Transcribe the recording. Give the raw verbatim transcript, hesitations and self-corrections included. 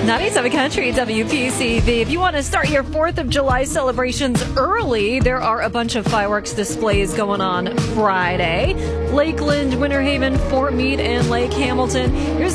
ninety-seven Country W P C V. If you want to start your fourth of July celebrations early, there are a bunch of fireworks displays going on Friday. Lakeland, Winter Haven, Fort Meade, and Lake Hamilton. Here's